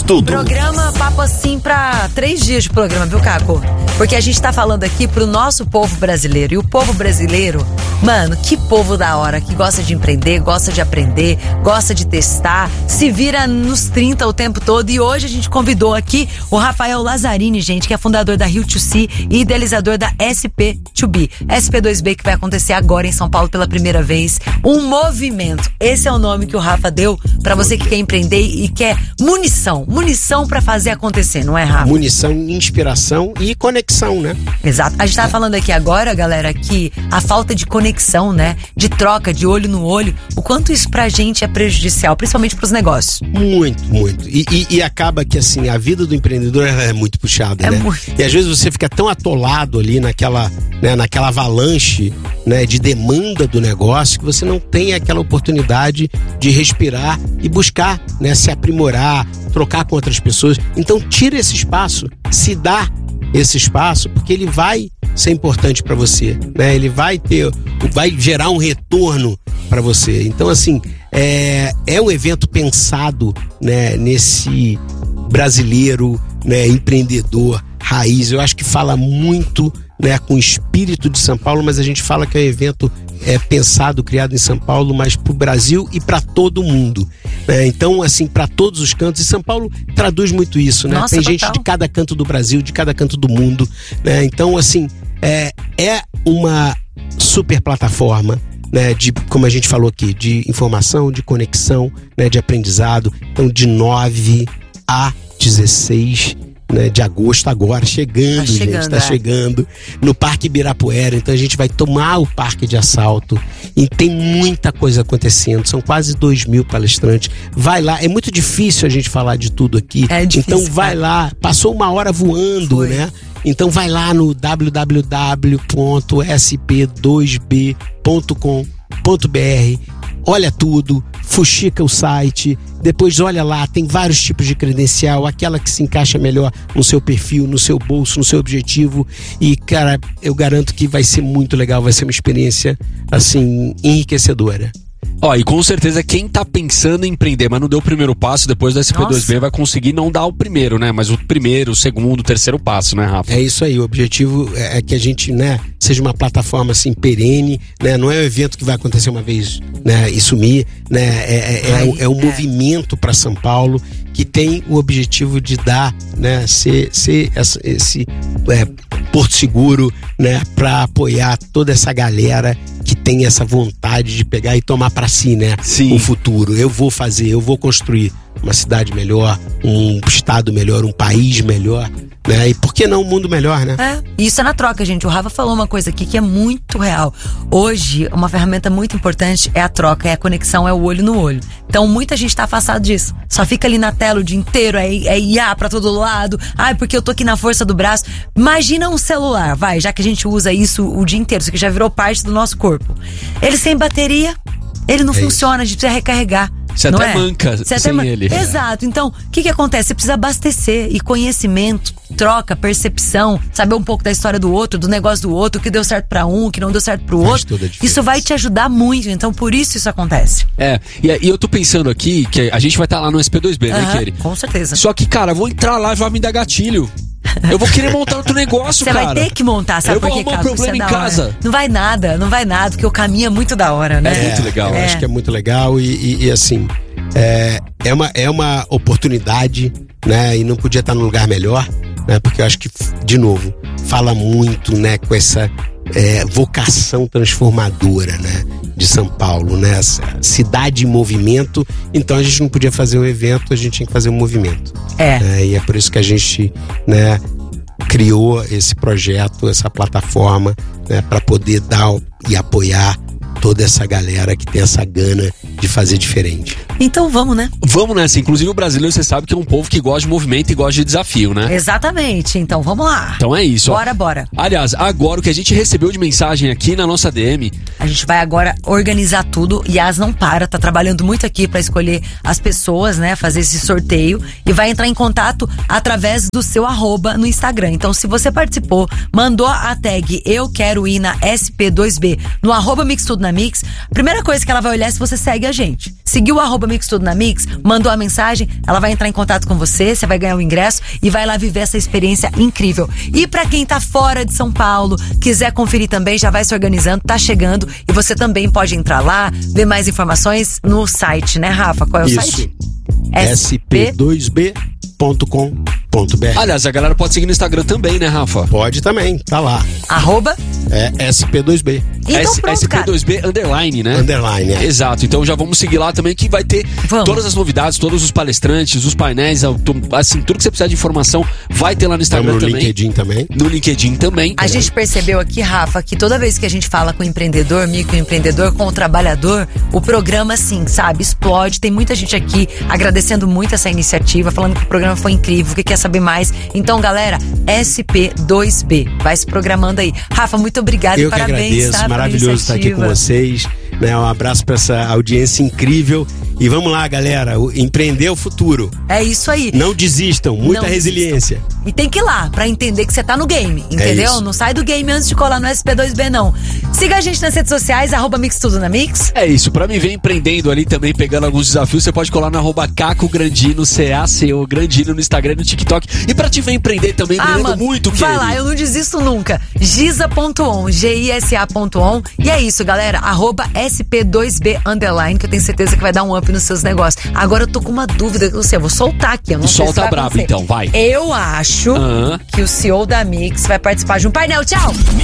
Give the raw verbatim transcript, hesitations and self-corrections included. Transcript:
tudo. Programa papo assim pra três dias de programa, viu, Caco? Porque a gente tá falando aqui pro nosso povo brasileiro. E o povo brasileiro, mano, que povo da hora, que gosta de empreender, gosta de aprender, gosta de testar, se vira nos trinta o tempo todo. E hoje a gente convidou aqui o Rafael Lazzarini, gente, que é fundador da Rio dois C e idealizador da S P dois B. S P dois B que vai acontecer agora em São Paulo pela primeira vez. Um movimento. Esse é o nome que o Rafa deu pra você que quer empreender e quer munição. Munição pra fazer acontecer, não é, Rafa? Munição, inspiração e conexão, né? Exato. A gente tava falando aqui agora, galera, que a falta de conexão, né? De troca, de olho no olho, o quanto isso pra gente é prejudicial, principalmente pros negócios. Muito, muito. E, e, e acaba que, assim, a vida do empreendedor é muito puxada, É né? muito. E às vezes você fica tão atolado ali naquela, né, naquela avalanche, né, de demanda do negócio que você não tem aquela oportunidade de respirar e buscar, né, se aprimorar, trocar com outras pessoas. Então tira esse espaço, se dá esse espaço, porque ele vai ser importante para você, né? Ele vai ter, vai gerar um retorno para você. Então, assim, é, é um evento pensado, né, nesse brasileiro, né, empreendedor raiz. Eu acho que fala muito, né, com o espírito de São Paulo, mas a gente fala que é um evento é, pensado, criado em São Paulo, mas para o Brasil e para todo mundo. É, então, assim, para todos os cantos. E São Paulo traduz muito isso, né? Nossa, tem total. gente de cada canto do Brasil, de cada canto do mundo, né? Então, assim, é, é uma super plataforma, né, de, como a gente falou aqui, de informação, de conexão, né, de aprendizado. Então, de nove a dezesseis, né, de agosto, agora chegando, Tá chegando, gente, tá é. chegando no Parque Ibirapuera. Então a gente vai tomar o parque de assalto e tem muita coisa acontecendo, são quase dois mil palestrantes. Vai lá, é muito difícil a gente falar de tudo aqui, É difícil, então vai cara. lá, passou uma hora voando, Foi. né? Então vai lá no w w w ponto s p dois b ponto com ponto b r, olha tudo, fuxica o site, depois olha lá, tem vários tipos de credencial, aquela que se encaixa melhor no seu perfil, no seu bolso, no seu objetivo. E, cara, eu garanto que vai ser muito legal, vai ser uma experiência, assim, enriquecedora. Ó, e com certeza quem tá pensando em empreender, mas não deu o primeiro passo, depois do S P dois B vai conseguir não dar o primeiro, né? Mas o primeiro, o segundo, o terceiro passo, né, Rafa? É isso aí, o objetivo é que a gente, né, seja uma plataforma assim perene, né? Não é um evento que vai acontecer uma vez, né, e sumir, né? É, é, Ai, é, é um é. movimento para São Paulo que tem o objetivo de dar, né, ser, ser essa, esse é, porto seguro, né, para apoiar toda essa galera que tem essa vontade de pegar e tomar para si, né, Sim. o futuro. Eu vou fazer, eu vou construir uma cidade melhor, um estado melhor, um país melhor, né? E por que não um mundo melhor, né? É, isso é na troca, gente. O Rafa falou uma coisa aqui que é muito real. Hoje, uma ferramenta muito importante é a troca, é a conexão, é o olho no olho. Então, muita gente tá afastado disso. Só fica ali na tela o dia inteiro, é, é I A pra todo lado. Ai, porque eu tô aqui na força do braço. Imagina um celular, vai, já que a gente usa isso o dia inteiro, isso aqui já virou parte do nosso corpo. Ele sem bateria, ele não É funciona, a gente precisa recarregar. Você não até é? manca Você até sem man- ele. Exato. Então, o que que acontece? Você precisa abastecer. E conhecimento, troca, percepção, saber um pouco da história do outro, do negócio do outro, o que deu certo pra um, o que não deu certo pro Faz outro. toda a diferença. Isso vai te ajudar muito. Então, por isso isso acontece. É, e, e eu tô pensando aqui que a gente vai estar lá no S P dois B, né, Aham, Kelly? com certeza. Só que, cara, eu vou entrar lá, já vai me dar gatilho. Eu vou querer montar outro negócio, Você cara. vai ter que montar, sabe Eu por vou quê, arrumar um Caco? problema Isso é em da hora. casa. Não vai nada, não vai nada, porque o caminho é muito da hora, né? É muito legal. Eu É. acho que é muito legal e, e- e, assim, é, é, uma, é uma oportunidade, né? E não podia estar num lugar melhor, né? Porque eu acho que, de novo, fala muito, né, com essa é, vocação transformadora, né, de São Paulo, né? Essa cidade em movimento. Então a gente não podia fazer um evento, a gente tinha que fazer um movimento. É. né? E é por isso que a gente, né, criou esse projeto, essa plataforma, né, para poder dar e apoiar toda essa galera que tem essa gana de fazer diferente. Então vamos, né? Vamos nessa. Inclusive o brasileiro, você sabe que é um povo que gosta de movimento e gosta de desafio, né? Exatamente. Então vamos lá. Então é isso. ó. Bora, bora. Aliás, agora o que a gente recebeu de mensagem aqui na nossa D M, A gente vai agora organizar tudo. Yas não para, tá trabalhando muito aqui pra escolher as pessoas, né? Fazer esse sorteio. E vai entrar em contato através do seu arroba no Instagram. Então, se você participou, mandou a tag Eu Quero Ir na S P dois B no arroba Mix Tudo na na Mix, a primeira coisa que ela vai olhar é se você segue a gente. Seguiu o arroba Mix Tudo na Mix, mandou a mensagem, ela vai entrar em contato com você, você vai ganhar o ingresso e vai lá viver essa experiência incrível. E pra quem tá fora de São Paulo, quiser conferir também, já vai se organizando, tá chegando e você também pode entrar lá, ver mais informações no site, né, Rafa? Qual é o Isso. site? S P dois B ponto com ponto B R. Aliás, a galera pode seguir no Instagram também, né, Rafa? Pode também, tá lá. Arroba? É S P dois B. Então S- pronto, S P dois B underline, né? Underline, é. Exato, então já vamos seguir lá também que vai ter Vamos. todas as novidades, todos os palestrantes, os painéis, assim, tudo que você precisar de informação vai ter lá no Instagram Estamos no também. LinkedIn também. No LinkedIn também. A gente percebeu aqui, Rafa, que toda vez que a gente fala com o empreendedor, microempreendedor, com o trabalhador, o programa, assim, sabe, explode. Tem muita gente aqui agradecendo muito essa iniciativa, falando que o programa foi incrível, que quer saber mais. Então, galera, S P dois B, vai se programando aí. Rafa, muito obrigada Eu e que parabéns, agradeço, tá, pela maravilhoso estar aqui com iniciativa. vocês. Né, um abraço para essa audiência incrível. E vamos lá, galera, o- empreender é o futuro. É isso aí. Não desistam, muita Não resiliência. E tem que ir lá pra entender que você tá no game, entendeu? isso. Não sai do game antes de colar no S P dois B, não. Siga a gente nas redes sociais, arroba Mix Tudo na Mix. É isso, pra mim vem empreendendo ali também, pegando alguns desafios, você pode colar no arroba Caco Grandino, C A C O Grandino no Instagram e no TikTok. E pra te ver empreender também, Ah, empreendendo mano, muito, vai querido. lá, eu não desisto nunca. Giza ponto on, G I S A ponto on. E é isso, galera, arroba S P dois B underline, que eu tenho certeza que vai dar um up nos seus negócios. Agora eu tô com uma dúvida, eu sei, eu vou soltar aqui, eu não sei se Solta vai brabo, acontecer. então, vai. Eu acho Aham. que o C E O da Mix vai participar de um painel. Tchau!